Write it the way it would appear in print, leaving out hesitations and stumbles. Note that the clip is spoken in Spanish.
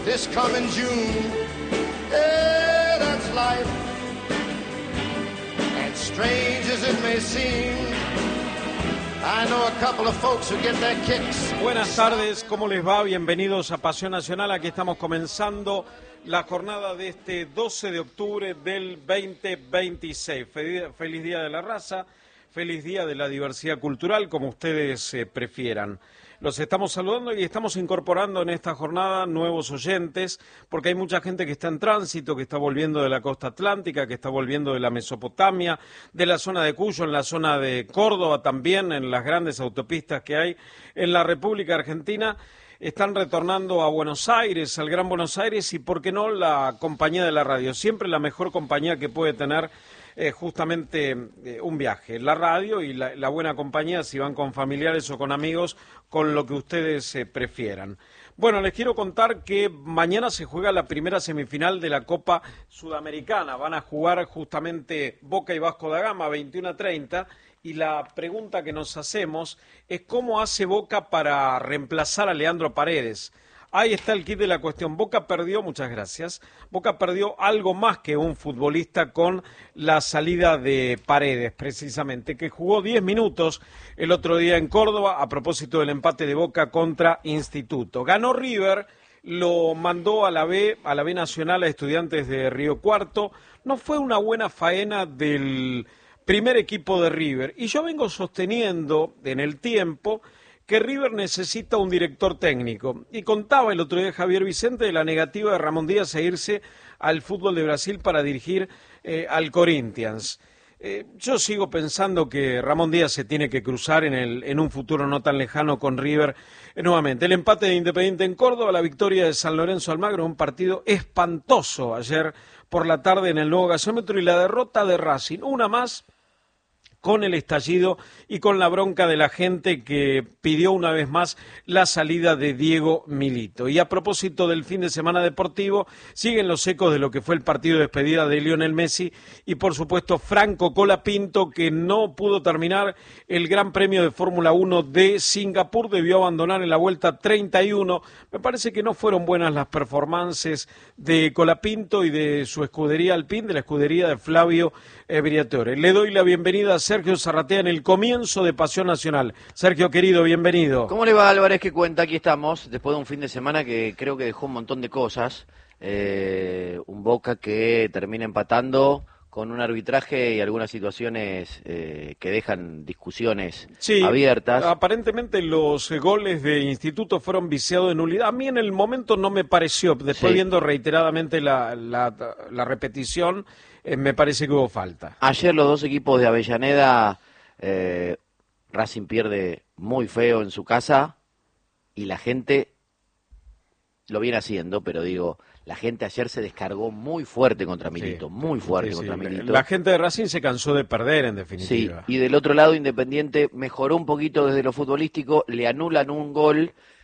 this coming June. Yeah, that's life. And strange as it may seem, I know a couple of folks who get their kicks. Buenas tardes, ¿cómo les va? Bienvenidos a Pasión Nacional. Aquí estamos comenzando la jornada de este 12 de octubre del 2026. Feliz Día de la Raza, feliz Día de la Diversidad Cultural, como ustedes prefieran. Los estamos saludando y estamos incorporando en esta jornada nuevos oyentes, porque hay mucha gente que está en tránsito, que está volviendo de la costa atlántica, que está volviendo de la Mesopotamia, de la zona de Cuyo, en la zona de Córdoba también, en las grandes autopistas que hay en la República Argentina. Están retornando a Buenos Aires, al Gran Buenos Aires, y por qué no la compañía de la radio, siempre la mejor compañía que puede tener justamente un viaje, la radio y la buena compañía, si van con familiares o con amigos, con lo que ustedes prefieran. Bueno, les quiero contar que mañana se juega la primera semifinal de la Copa Sudamericana. Van a jugar justamente Boca y Vasco da Gama, 21:30, y la pregunta que nos hacemos es cómo hace Boca para reemplazar a Leandro Paredes. Ahí está el kit de la cuestión. Boca perdió, muchas gracias, Boca perdió algo más que un futbolista con la salida de Paredes, precisamente, que jugó 10 minutos el otro día en Córdoba a propósito del empate de Boca contra Instituto. Ganó River, lo mandó a la B Nacional a Estudiantes de Río Cuarto. No fue una buena faena del primer equipo de River, y yo vengo sosteniendo en el tiempo que River necesita un director técnico. Y contaba el otro día Javier Vicente de la negativa de Ramón Díaz a irse al fútbol de Brasil para dirigir al Corinthians. Yo sigo pensando que Ramón Díaz se tiene que cruzar en un futuro no tan lejano con River nuevamente. El empate de Independiente en Córdoba, la victoria de San Lorenzo Almagro, un partido espantoso ayer por la tarde en el nuevo gasómetro, y la derrota de Racing, una más, con el estallido y con la bronca de la gente que pidió una vez más la salida de Diego Milito. Y a propósito del fin de semana deportivo, siguen los ecos de lo que fue el partido de despedida de Lionel Messi y, por supuesto, Franco Colapinto, que no pudo terminar el Gran Premio de Fórmula 1 de Singapur, debió abandonar en la vuelta 31. Me parece que no fueron buenas las performances de Colapinto y de su escudería Alpine, de la escudería de Flavio Briatore. Le doy la bienvenida a Sergio Zarratea en el comienzo de Pasión Nacional. Sergio, querido, bienvenido. ¿Cómo le va, Álvarez? ¿Qué cuenta? Aquí estamos, después de un fin de semana que creo que dejó un montón de cosas. Un Boca que termina empatando con un arbitraje y algunas situaciones que dejan discusiones abiertas. Aparentemente los goles de Instituto fueron viciados de nulidad. A mí en el momento no me pareció, después viendo reiteradamente la repetición, me parece que hubo falta. Ayer los dos equipos de Avellaneda, Racing pierde muy feo en su casa y la gente lo viene haciendo, pero digo, la gente ayer se descargó muy fuerte contra Milito, muy fuerte contra Milito. La gente de Racing se cansó de perder, en definitiva. Sí, y del otro lado Independiente mejoró un poquito desde lo futbolístico, le anulan un gol